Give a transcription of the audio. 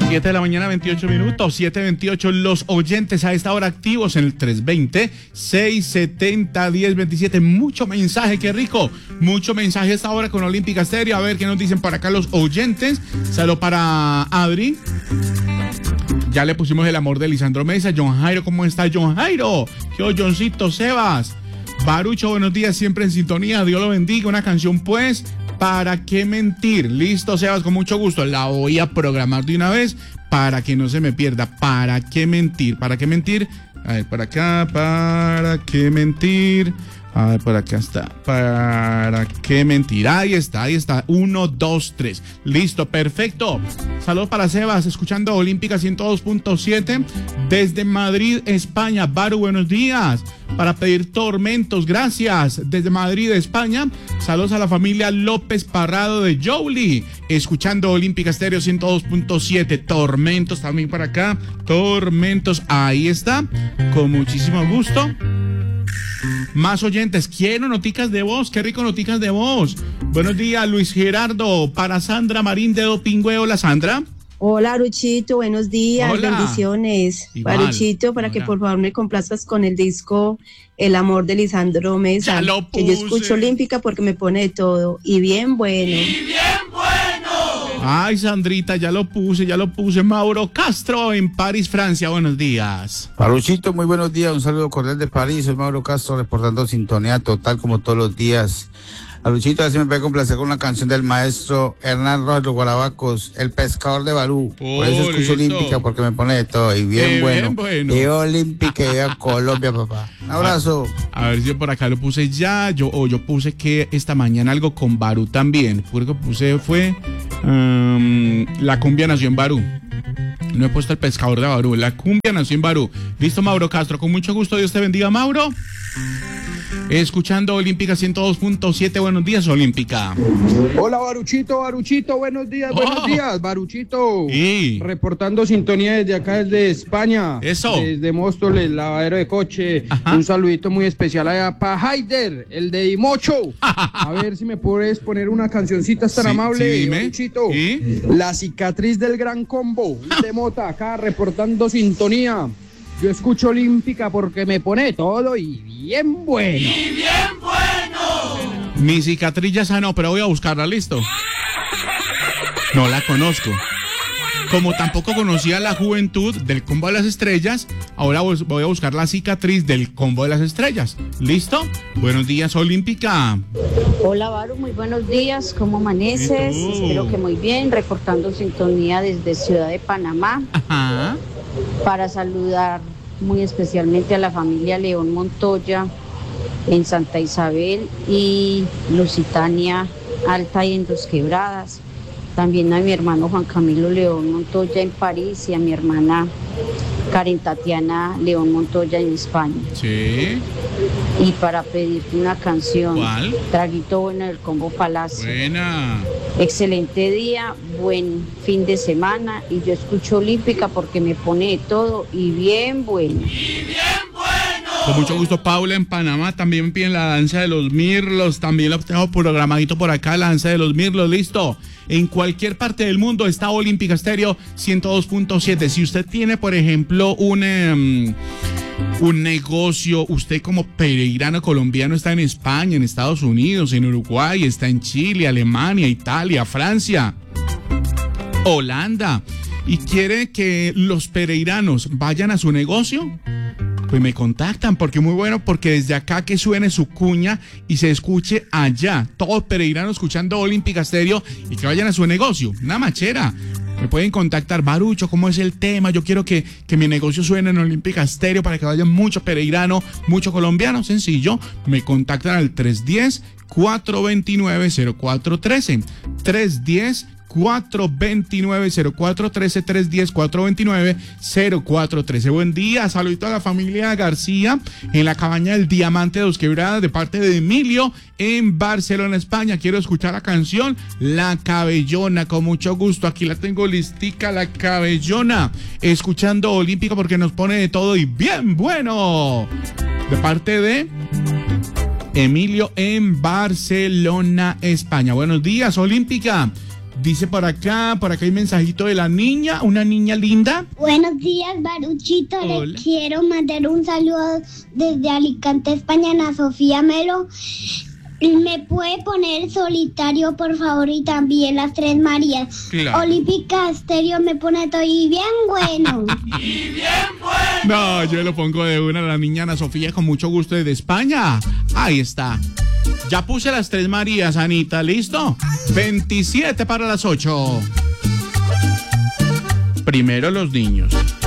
7 de la mañana, 28 minutos, 7:28. Los oyentes a esta hora activos en el 320-670-1027. Mucho mensaje, qué rico. Mucho mensaje a esta hora con Olímpica Estéreo. A ver qué nos dicen por acá los oyentes. Saludos para Adri. Ya le pusimos el amor de Lisandro Mesa. John Jairo, ¿cómo está John Jairo? Yo, Johncito Sebas. Barucho, buenos días, siempre en sintonía. Dios lo bendiga. Una canción, pues, ¿para qué mentir? Listo, Sebas, con mucho gusto. La voy a programar de una vez para que no se me pierda. ¿Para qué mentir? ¿Para qué mentir? A ver, por acá, ¿para qué mentir? A ver, por acá está. ¿Para qué mentir? Ahí está, ahí está. 1, 2, 3. Listo, perfecto. Saludos para Sebas, escuchando Olímpica 102.7 desde Madrid, España. Baru, buenos días. Para pedir Tormentos, gracias. Desde Madrid, España. Saludos a la familia López Parrado de Jolie, escuchando Olímpica Estéreo 102.7. Tormentos también para acá. Tormentos, ahí está. Con muchísimo gusto. Más oyentes, quiero noticas de voz, qué rico noticas de voz. Buenos días, Luis Gerardo, para Sandra Marín de Dopingüe. Hola, Sandra. Hola, Baruchito, buenos días, Hola. Bendiciones. Igual. Baruchito, para que por favor me complazcas con el disco El amor de Lisandro Mesa. Ya lo que yo puse. escucho Olímpica porque me pone de todo. Y bien bueno. Ay, Sandrita, ya lo puse. Mauro Castro en París, Francia. Buenos días. Baruchito, muy buenos días, un saludo cordial de París, soy Mauro Castro reportando sintonía total como todos los días. Baruchito, así me puede complacer con una canción del maestro Hernán Rojas de los Guarabacos, El pescador de Barú. Por eso escucho listo. Olímpica, porque me pone de todo y bien bueno. bueno. Y Olímpica y a Colombia, papá. Un abrazo. A ver si por acá lo puse ya. Yo puse que esta mañana algo con Barú también. Porque puse fue la cumbia nació en Barú. No he puesto el pescador de Barú. La cumbia nació en Barú. Listo, Mauro Castro. Con mucho gusto. Dios te bendiga, Mauro. Escuchando Olímpica 102.7. Buenos días, Olímpica. Hola, Baruchito, buenos días, Baruchito. Sí. Reportando sintonía desde acá, desde España. Eso. Desde Móstoles, lavadero de coche. Ajá. Un saludito muy especial allá para Haider, el de Imocho. A ver si me puedes poner una cancioncita tan amable, dime. Baruchito. ¿Sí? La cicatriz del gran combo. De Mota, acá reportando sintonía. Yo escucho Olímpica porque me pone todo y bien bueno. Mi cicatriz ya sanó, pero voy a buscarla, listo. No la conozco. Como tampoco conocía la juventud del Combo de las Estrellas, ahora voy a buscar la cicatriz del Combo de las Estrellas. ¿Listo? Buenos días, Olímpica. Hola, Baru, muy buenos días, ¿cómo amaneces? ¿Y tú? Espero que muy bien, reportando sintonía desde Ciudad de Panamá Ajá. para saludar muy especialmente a la familia León Montoya en Santa Isabel y Lusitania Alta y en Dos Quebradas. También a mi hermano Juan Camilo León Montoya en París y a mi hermana Karen Tatiana León Montoya en España. Sí. Y para pedirte una canción, ¿Cuál? Traguito Bueno del Combo Palacio. Buena. Excelente día, buen fin de semana y yo escucho Olímpica porque me pone de todo y bien bueno. Con mucho gusto, Paula en Panamá. También me piden la danza de los mirlos. También lo tengo programadito por acá, la danza de los mirlos. Listo. En cualquier parte del mundo está Olímpica Estéreo 102.7. Si usted tiene, por ejemplo, un negocio, usted como peregrino colombiano está en España, en Estados Unidos, en Uruguay, está en Chile, Alemania, Italia, Francia, Holanda, y quiere que los peregranos vayan a su negocio, pues me contactan, porque muy bueno, porque desde acá que suene su cuña y se escuche allá, todos peregranos escuchando Olímpica Estéreo y que vayan a su negocio, una machera. Me pueden contactar, Barucho, ¿cómo es el tema? Yo quiero que mi negocio suene en Olímpica Estéreo para que vayan mucho peregrino, mucho colombiano, sencillo. Me contactan al 310-429-0413, 310-429-0413, 310-429-0413. Buen día, saludito a la familia García en la cabaña del Diamante de Dos Quebradas de parte de Emilio en Barcelona, España. Quiero escuchar la canción La Cabellona, con mucho gusto. Aquí la tengo listica, La Cabellona, escuchando Olímpica porque nos pone de todo y bien bueno. De parte de Emilio en Barcelona, España. Buenos días, Olímpica. Dice por acá hay mensajito de la niña, una niña linda. Buenos días, Baruchito. Hola. Le quiero mandar un saludo desde Alicante, España, Ana Sofía Melo. ¿Me puede poner Solitario, por favor? Y también las Tres Marías. Claro. Olímpica Estéreo me pone todo y bien bueno. No, yo lo pongo de una a la niña Ana Sofía con mucho gusto desde España. Ahí está. Ya puse las Tres Marías, Anita, ¿listo? 27 para las 8. Primero los niños.